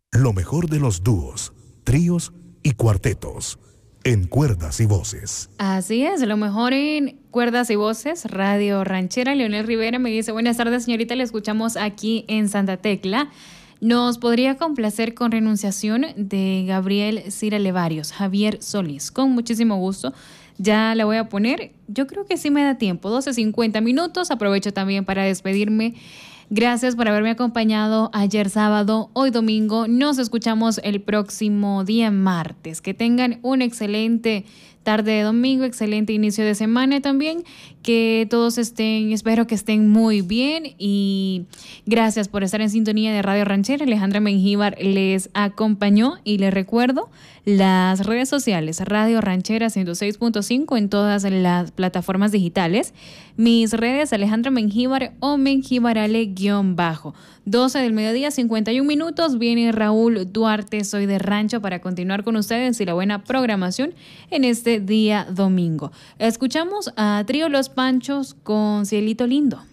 Lo mejor de los dúos, tríos y cuartetos en cuerdas y voces. Así es, lo mejor en cuerdas y voces, Radio Ranchera. Leonel Rivera me dice, buenas tardes señorita, le escuchamos aquí en Santa Tecla. Nos podría complacer con Renunciación de Gabriel Cira Levarios, Javier Solís, con muchísimo gusto. Ya la voy a poner, yo creo que sí me da tiempo, 12:50 minutos. Aprovecho también para despedirme. Gracias por haberme acompañado ayer sábado, hoy domingo. Nos escuchamos el próximo día martes. Que tengan una excelente tarde de domingo, excelente inicio de semana también. Que todos espero que estén muy bien y gracias por estar en sintonía de Radio Ranchera. Alejandra Mengíbar les acompañó y les recuerdo las redes sociales, Radio Ranchera 106.5 en todas las plataformas digitales. Mis redes, Alejandra Mengíbar o Mengíbarale_. 12 del mediodía, 51 minutos. Viene Raúl Duarte, soy de Rancho, para continuar con ustedes y la buena programación en este día domingo. Escuchamos a Trío Los Panchos con Cielito Lindo.